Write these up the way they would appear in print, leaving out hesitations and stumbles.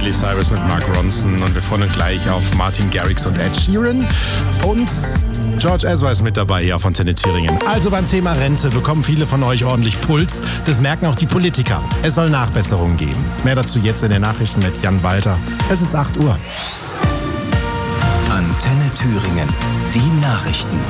Miley Cyrus mit Mark Ronson und wir freuen uns gleich auf Martin Garrix und Ed Sheeran. Und George Ezra ist mit dabei hier auf Antenne Thüringen. Also beim Thema Rente bekommen viele von euch ordentlich Puls. Das merken auch die Politiker. Es soll Nachbesserungen geben. Mehr dazu jetzt in den Nachrichten mit Jan Walter. Es ist 8 Uhr. Antenne Thüringen. Die Nachrichten.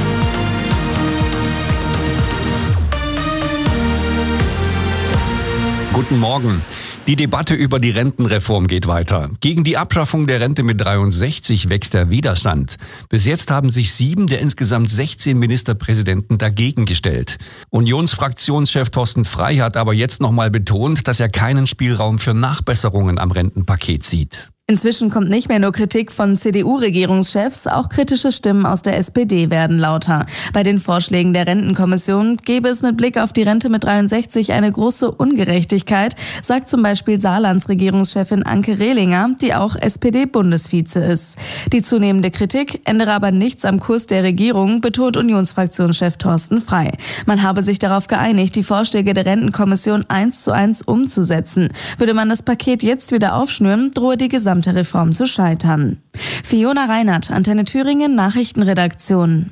Guten Morgen. Die Debatte über die Rentenreform geht weiter. Gegen die Abschaffung der Rente mit 63 wächst der Widerstand. Bis jetzt haben sich 7 der insgesamt 16 Ministerpräsidenten dagegen gestellt. Unionsfraktionschef Thorsten Frey hat aber jetzt nochmal betont, dass er keinen Spielraum für Nachbesserungen am Rentenpaket sieht. Inzwischen kommt nicht mehr nur Kritik von CDU-Regierungschefs, auch kritische Stimmen aus der SPD werden lauter. Bei den Vorschlägen der Rentenkommission gäbe es mit Blick auf die Rente mit 63 eine große Ungerechtigkeit, sagt zum Beispiel Saarlands Regierungschefin Anke Rehlinger, die auch SPD-Bundesvize ist. Die zunehmende Kritik ändere aber nichts am Kurs der Regierung, betont Unionsfraktionschef Thorsten Frey. Man habe sich darauf geeinigt, die Vorschläge der Rentenkommission 1:1 umzusetzen. Würde man das Paket jetzt wieder aufschnüren, drohe die gesamte Reform zu scheitern. Fiona Reinhardt, Antenne Thüringen, Nachrichtenredaktion.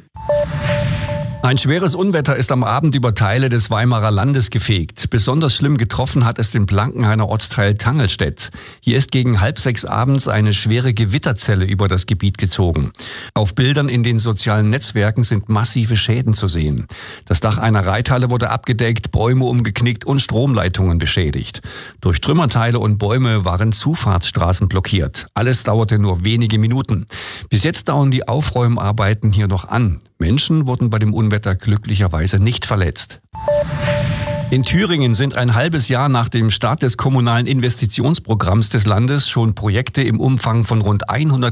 Ein schweres Unwetter ist am Abend über Teile des Weimarer Landes gefegt. Besonders schlimm getroffen hat es den Blankenhainer Ortsteil Tangelstedt. Hier ist gegen 5:30 abends eine schwere Gewitterzelle über das Gebiet gezogen. Auf Bildern in den sozialen Netzwerken sind massive Schäden zu sehen. Das Dach einer Reithalle wurde abgedeckt, Bäume umgeknickt und Stromleitungen beschädigt. Durch Trümmerteile und Bäume waren Zufahrtsstraßen blockiert. Alles dauerte nur wenige Minuten. Bis jetzt dauern die Aufräumarbeiten hier noch an. Menschen wurden bei dem Unwetter glücklicherweise nicht verletzt. In Thüringen sind ein halbes Jahr nach dem Start des kommunalen Investitionsprogramms des Landes schon Projekte im Umfang von rund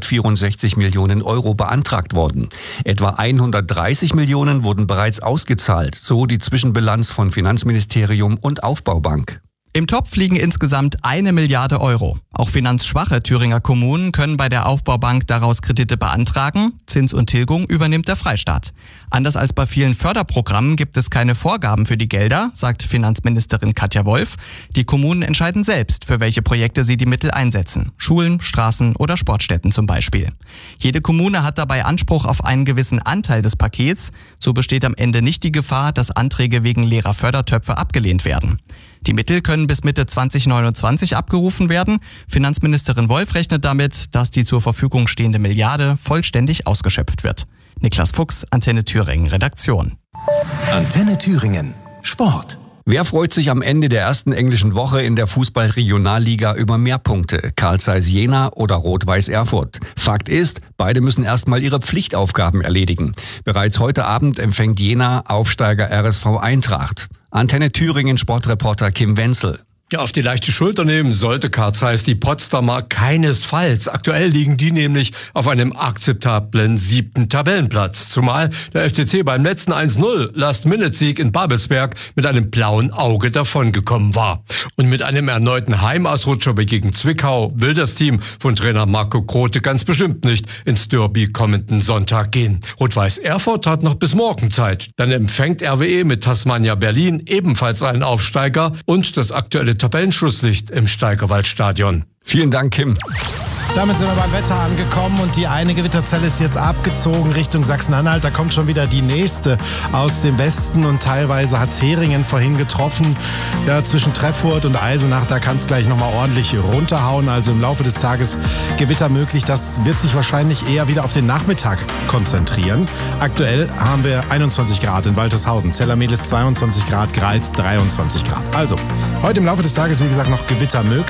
164 Millionen Euro beantragt worden. Etwa 130 Millionen wurden bereits ausgezahlt, so die Zwischenbilanz von Finanzministerium und Aufbaubank. Im Topf liegen insgesamt 1 Milliarde Euro. Auch finanzschwache Thüringer Kommunen können bei der Aufbaubank daraus Kredite beantragen. Zins und Tilgung übernimmt der Freistaat. Anders als bei vielen Förderprogrammen gibt es keine Vorgaben für die Gelder, sagt Finanzministerin Katja Wolf. Die Kommunen entscheiden selbst, für welche Projekte sie die Mittel einsetzen. Schulen, Straßen oder Sportstätten zum Beispiel. Jede Kommune hat dabei Anspruch auf einen gewissen Anteil des Pakets. So besteht am Ende nicht die Gefahr, dass Anträge wegen leerer Fördertöpfe abgelehnt werden. Die Mittel können bis Mitte 2029 abgerufen werden. Finanzministerin Wolf rechnet damit, dass die zur Verfügung stehende Milliarde vollständig ausgeschöpft wird. Niklas Fuchs, Antenne Thüringen, Redaktion. Antenne Thüringen, Sport. Wer freut sich am Ende der ersten englischen Woche in der Fußball-Regionalliga über mehr Punkte? Carl Zeiss Jena oder Rot-Weiß Erfurt? Fakt ist, beide müssen erstmal ihre Pflichtaufgaben erledigen. Bereits heute Abend empfängt Jena Aufsteiger RSV Eintracht. Antenne Thüringen Sportreporter Kim Wenzel. Ja, auf die leichte Schulter nehmen sollte Carl Zeiss die Potsdamer keinesfalls. Aktuell liegen die nämlich auf einem akzeptablen 7. Tabellenplatz. Zumal der FCC beim letzten 1:0 Last-Minute-Sieg in Babelsberg mit einem blauen Auge davongekommen war. Und mit einem erneuten Heimausrutscher wie gegen Zwickau will das Team von Trainer Marco Grote ganz bestimmt nicht ins Derby kommenden Sonntag gehen. Rot-Weiß Erfurt hat noch bis morgen Zeit. Dann empfängt RWE mit Tasmania Berlin ebenfalls einen Aufsteiger und das aktuelle Tabellenschlusslicht im Steigerwaldstadion. Vielen Dank, Kim. Damit sind wir beim Wetter angekommen und die eine Gewitterzelle ist jetzt abgezogen Richtung Sachsen-Anhalt. Da kommt schon wieder die nächste aus dem Westen und teilweise hat es Heringen vorhin getroffen. Ja, zwischen Treffurt und Eisenach, da kann es gleich nochmal ordentlich runterhauen. Also im Laufe des Tages Gewitter möglich. Das wird sich wahrscheinlich eher wieder auf den Nachmittag konzentrieren. Aktuell haben wir 21 Grad in Waltershausen, Zellermehlis 22 Grad, Greiz 23 Grad. Also, heute im Laufe des Tages, wie gesagt, noch Gewitter möglich.